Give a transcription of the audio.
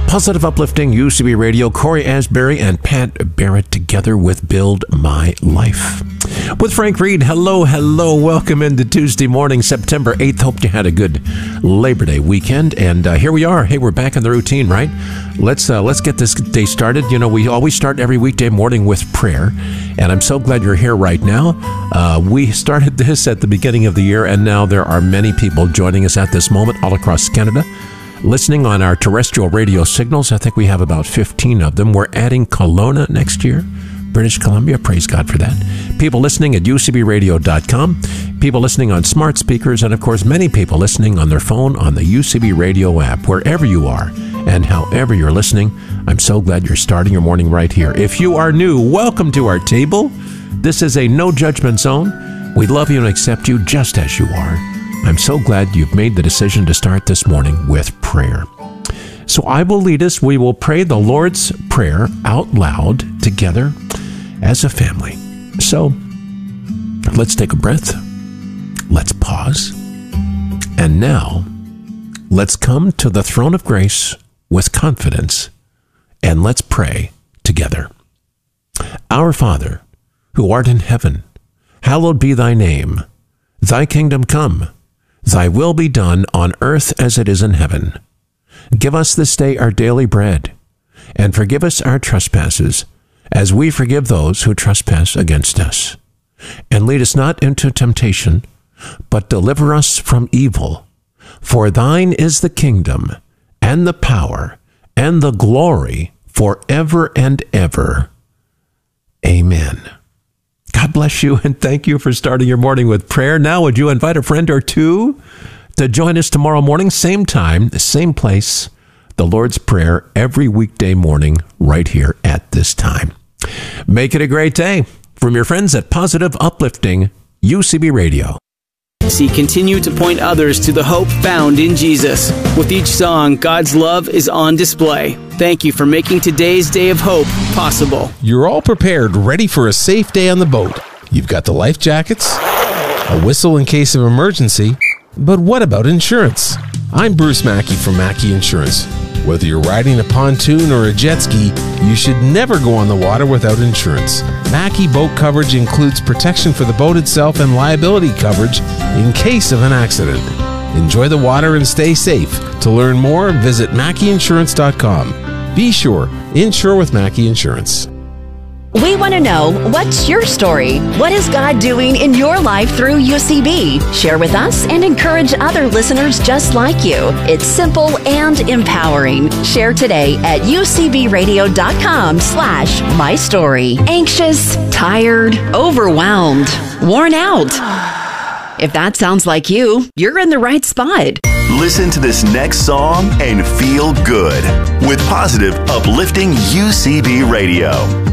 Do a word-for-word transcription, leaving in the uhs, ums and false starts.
Positive Uplifting, U C B Radio, Corey Asbury and Pat Barrett together with Build My Life. With Frank Reed, hello, hello, welcome into Tuesday morning, September eighth. Hope you had a good Labor Day weekend, and uh, here we are. Hey, we're back in the routine, right? Let's uh, let's get this day started. You know, we always start every weekday morning with prayer, and I'm so glad you're here right now. Uh, we started this at the beginning of the year, and now there are many people joining us at this moment all across Canada, listening on our terrestrial radio signals. I think we have about fifteen of them. We're adding Kelowna next year, British Columbia. Praise God for that. People listening at U C B radio dot com, people listening on smart speakers, and of course many people listening on their phone on the U C B Radio app. Wherever you are and however you're listening, I'm so glad you're starting your morning right here. If you are new, welcome to our table. This is a no judgment zone. We love you and accept you just as you are. I'm so glad you've made the decision to start this morning with prayer. So I will lead us. We will pray the Lord's Prayer out loud together as a family. So let's take a breath. Let's pause. And now let's come to the throne of grace with confidence, and let's pray together. Our Father, who art in heaven, hallowed be thy name. Thy kingdom come. Thy will be done on earth as it is in heaven. Give us this day our daily bread, and forgive us our trespasses, as we forgive those who trespass against us. And lead us not into temptation, but deliver us from evil. For thine is the kingdom, and the power, and the glory, forever and ever. Amen. God bless you, and thank you for starting your morning with prayer. Now, would you invite a friend or two to join us tomorrow morning, same time, same place, the Lord's Prayer, every weekday morning, right here at this time. Make it a great day from your friends at Positive Uplifting U C B Radio. See, continue to point others to the hope found in Jesus. With each song, God's love is on display. Thank you for making today's day of hope possible. You're all prepared, ready for a safe day on the boat. You've got the life jackets, a whistle in case of emergency. But what about insurance? I'm Bruce Mackey from Mackey Insurance. Whether you're riding a pontoon or a jet ski, you should never go on the water without insurance. Mackey boat coverage includes protection for the boat itself and liability coverage in case of an accident. Enjoy the water and stay safe. To learn more, visit Mackey Insurance dot com. Be sure, insure with Mackey Insurance. We want to know, what's your story? What is God doing in your life through U C B? Share with us and encourage other listeners just like you. It's simple and empowering. Share today at U C B radio dot com slash my story. Anxious, tired, overwhelmed, worn out. If that sounds like you, you're in the right spot. Listen to this next song and feel good with Positive Uplifting U C B Radio.